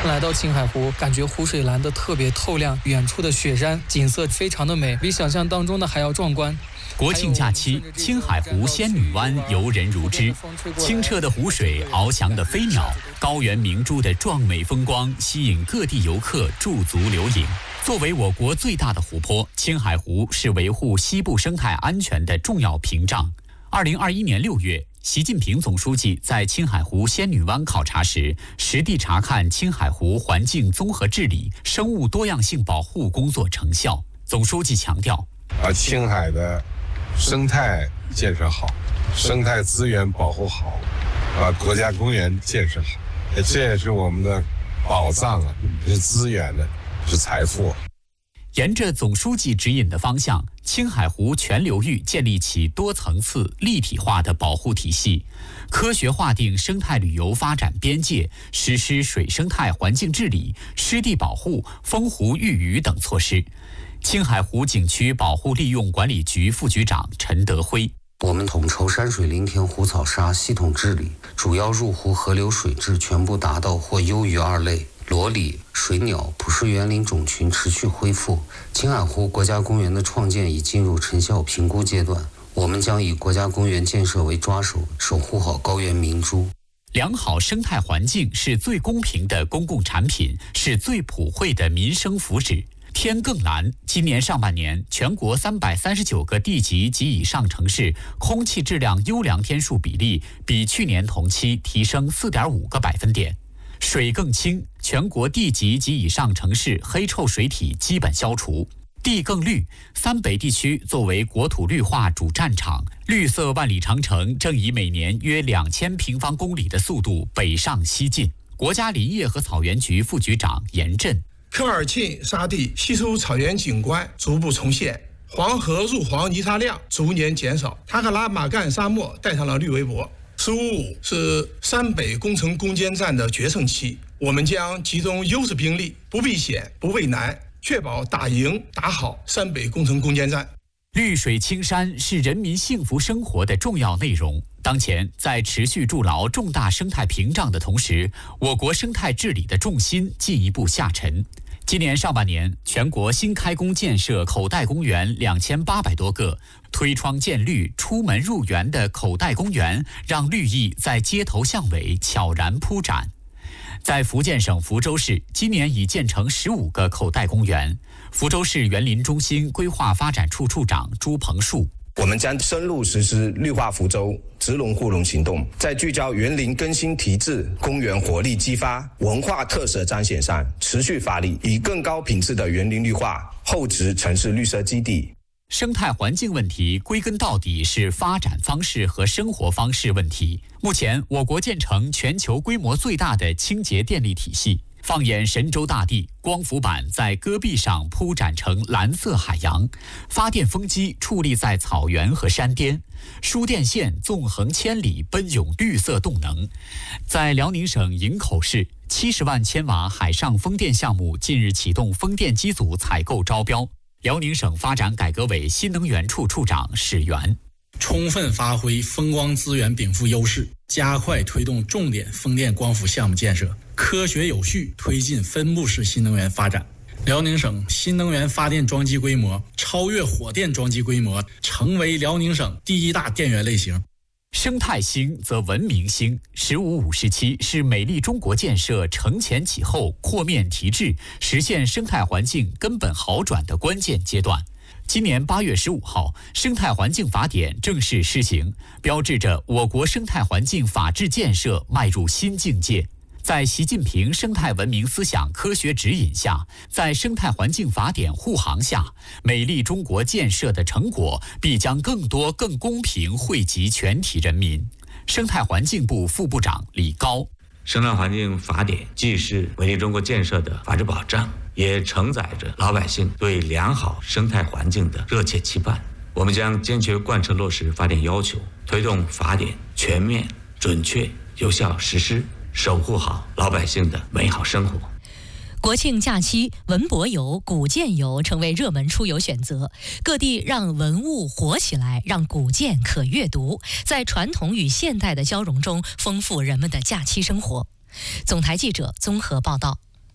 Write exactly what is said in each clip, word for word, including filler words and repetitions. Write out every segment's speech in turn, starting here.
来到青海湖，感觉湖水蓝得特别透亮，远处的雪山景色非常的美，比想象当中的还要壮观。 国庆假期，青海湖仙女湾游人如织，清澈的湖水，翱翔的飞鸟，高原明珠的壮美风光，吸引各地游客驻足留影。作为我国最大的湖泊，青海湖是维护西部生态安全的重要屏障。二零二一年六月，习近平总书记在青海湖仙女湾考察时，实地查看青海湖环境综合治理、生物多样性保护工作成效。总书记强调， 啊，青海的生态建设好，生态资源保护好，把国家公园建设好，这也是我们的宝藏啊，是资源的，是财富。 沿着总书记指引的方向，青海湖全流域建立起多层次立体化的保护体系，科学划定生态旅游发展边界，实施水生态环境治理、湿地保护、封湖育鱼等措施。青海湖景区保护利用管理局副局长陈德辉， 我们统筹山水林田湖草沙系统治理，主要入湖河流水质全部达到或优于二类，裸鲤、水鸟、普氏园林种群持续恢复。青海湖国家公园的创建已进入成效评估阶段，我们将以国家公园建设为抓手，守护好高原明珠。 良好生态环境是最公平的公共产品，是最普惠的民生福祉。天更蓝，今年上半年，全国三百三十九个地级及以上城市空气质量优良天数比例比去年同期提升 四点五个百分点。水更清，全国地级及以上城市黑臭水体基本消除。地更绿，三北地区作为国土绿化主战场，绿色万里长城正以每年约两千平方公里的速度北上西进。国家林业和草原局副局长严震， 科尔沁沙地稀疏草原景观逐步重现，黄河入黄泥沙量逐年减少，塔克拉玛干沙漠带上了绿围脖。十五五是山北工程攻坚战的决胜期，我们将集中优势兵力，不避险不畏难，确保打赢打好山北工程攻坚战。 绿水青山是人民幸福生活的重要内容。当前，在持续筑牢重大生态屏障的同时，我国生态治理的重心进一步下沉。今年上半年，全国新开工建设口袋公园两千八百多个，推窗见绿、出门入园的口袋公园，让绿意在街头巷尾悄然铺展。在福建省福州市，今年已建成十五个口袋公园。福州市园林中心规划发展处处长朱鹏树， 我们将深入实施绿化福州、植龙护龙行动，在聚焦园林更新提质、公园活力激发、文化特色彰显上持续发力，以更高品质的园林绿化厚植城市绿色基地。 生态环境问题归根到底是发展方式和生活方式问题。目前，我国建成全球规模最大的清洁电力体系。放眼神州大地，光伏板在戈壁上铺展成蓝色海洋，发电风机矗立在草原和山巅，输电线纵横千里，奔涌绿色动能。在辽宁省营口市，七十万千瓦海上风电项目近日启动风电机组采购招标。辽宁省发展改革委新能源处处长史源， 充分发挥风光资源禀赋优势，加快推动重点风电光伏项目建设，科学有序推进分布式新能源发展。辽宁省新能源发电装机规模超越火电装机规模，成为辽宁省第一大电源类型。 生态兴则文明兴。十五五时期是美丽中国建设承前启后、扩面提质，实现生态环境根本好转的关键阶段。今年八月十五号，生态环境法典正式施行，标志着我国生态环境法治建设迈入新境界。在习近平生态文明思想科学指引下，在生态环境法典护航下，美丽中国建设的成果必将更多、更公平惠及全体人民。生态环境部副部长李高， 生态环境法典既是美丽中国建设的法治保障，也承载着老百姓对良好生态环境的热切期盼。我们将坚决贯彻落实法典要求，推动法典全面、准确、有效实施，守护好老百姓的美好生活。 国庆假期，文博游、古建游成为热门出游选择，各地让文物活起来，让古建可阅读，在传统与现代的交融中，丰富人们的假期生活。总台记者综合报道。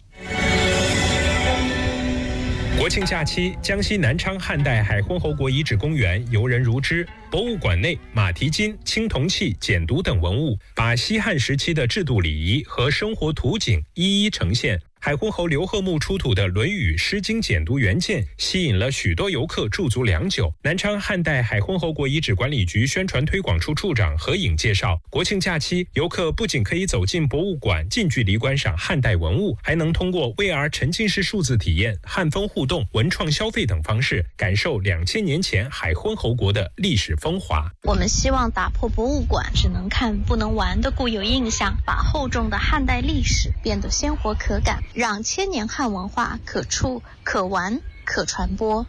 国庆假期，江西南昌汉代海昏侯国遗址公园游人如织。博物馆内，马蹄金、青铜器、简牍等文物，把西汉时期的制度礼仪和生活图景一一呈现。海昏侯刘贺墓出土的《论语》《诗经》简牍原件，吸引了许多游客驻足良久。南昌汉代海昏侯国遗址管理局宣传推广处处长何颖介绍，国庆假期，游客不仅可以走进博物馆，近距离观赏汉代文物，还能通过 V R 沉浸式数字体验、汉风互动、文创消费等方式，感受两千年前海昏侯国的历史风华。 我们希望打破博物馆只能看不能玩的固有印象，把厚重的汉代历史变得鲜活可感，让千年汉文化可触、可玩、可传播。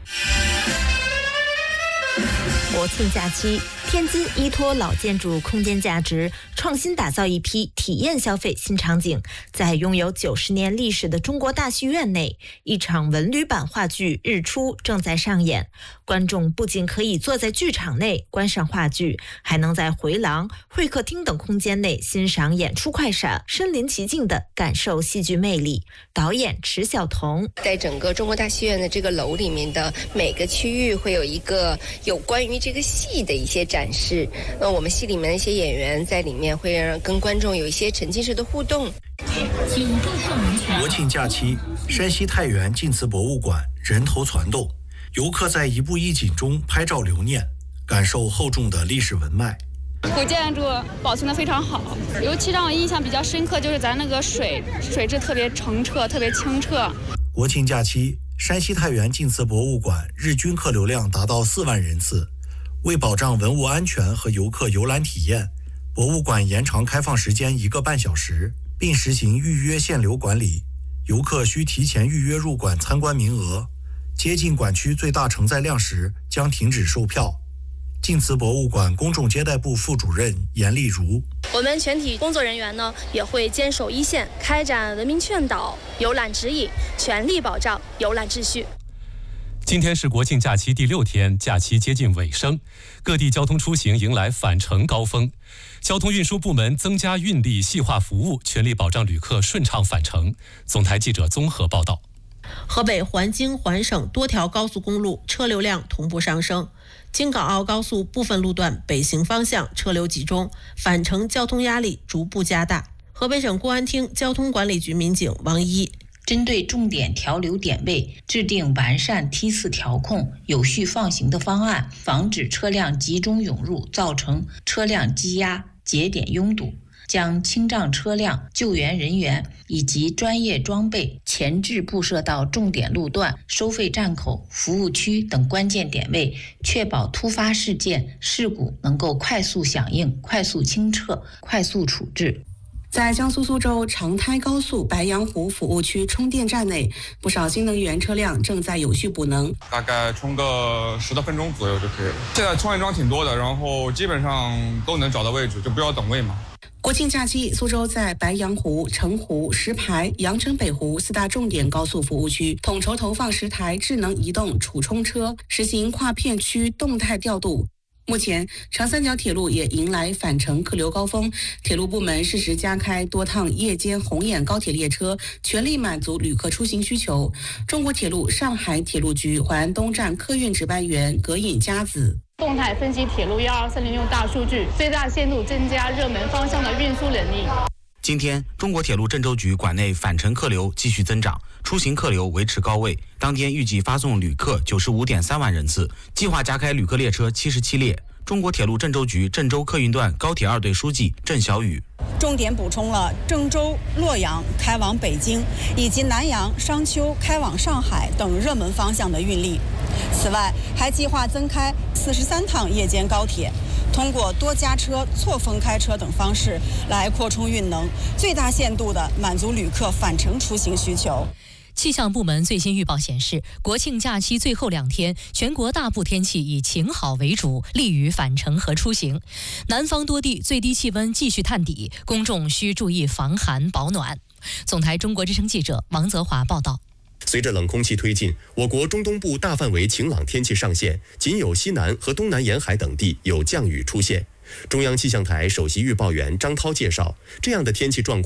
国庆假期，天津依托老建筑空间价值，创新打造一批体验消费新场景。在拥有九十年历史的中国大戏院内，一场文旅版话剧《日出》正在上演。观众不仅可以坐在剧场内观赏话剧，还能在回廊、会客厅等空间内欣赏演出快闪，身临其境地感受戏剧魅力。导演迟晓彤在整个中国大戏院的这个楼里面的每个区域会有一个有关于这个戏的一些展示，那我们戏里面的一些演员在里面会让跟观众有一些沉浸式的互动。 国庆假期，山西太原晋祠博物馆人头攒动，游客在一步一景中拍照留念，感受厚重的历史文脉。 古建筑保存得非常好，尤其让我印象比较深刻就是咱那个水水质特别澄澈，特别清澈。 国庆假期，山西太原晋祠博物馆日均客流量达到四万人次。为保障文物安全和游客游览体验，博物馆延长开放时间一个半小时，并实行预约限流管理。游客需提前预约入馆参观名额，接近馆区最大承载量时将停止售票。晋祠博物馆公众接待部副主任严丽如： 我们全体工作人员呢也会坚守一线，开展文明劝导、游览指引，全力保障游览秩序。 今天是国庆假期第六天，假期接近尾声，各地交通出行迎来返程高峰。交通运输部门增加运力，细化服务，全力保障旅客顺畅返程。总台记者综合报道。 河北环京环省多条高速公路车流量同步上升，京港澳高速部分路段北行方向车流集中，返程交通压力逐步加大。河北省公安厅交通管理局民警王一针对重点调流点位，制定完善梯次调控、有序放行的方案，防止车辆集中涌入，造成车辆积压、节点拥堵。将清障车辆、救援人员以及专业装备前置布设到重点路段、收费站口、服务区等关键点位，确保突发事件、事故能够快速响应、快速清撤、快速处置。 在江苏苏州长滩高速白洋湖服务区充电站内，不少新能源车辆正在有序补能， 大概充个十多分钟左右就可以了。现在充电桩挺多的，然后基本上都能找到位置，就不要等位嘛。 国庆假期，苏州在白洋湖、澄湖、石牌、阳澄北湖四大重点高速服务区统筹投放十台智能移动储充车，实行跨片区动态调度。目前，长三角铁路也迎来返程客流高峰，铁路部门适时加开多趟夜间红眼高铁列车，全力满足旅客出行需求。中国铁路上海铁路局淮安东站客运值班员葛颖佳子。 动态分析铁路一二三零用大数据，最大限度增加热门方向的运输能力。 今天，中国铁路郑州局管内返程客流继续增长，出行客流维持高位。当天预计发送旅客九十五点三万人次，计划加开旅客列车七十七列。中国铁路郑州局郑州客运段高铁二队书记郑小雨重点补充了郑州、洛阳开往北京以及南阳、商丘开往上海等热门方向的运力。此外，还计划增开四十三趟夜间高铁，通过多加车、错峰开车等方式来扩充运能，最大限度地满足旅客返程出行需求。 气象部门最新预报显示，国庆假期最后两天，全国大部天气以晴好为主，利于返程和出行。南方多地最低气温继续探底，公众需注意防寒保暖。总台中国之声记者王泽华报道。 随着冷空气推进，我国中东部大范围晴朗天气上线，仅有西南和东南沿海等地有降雨出现。中央气象台首席预报员张涛介绍，这样的天气状况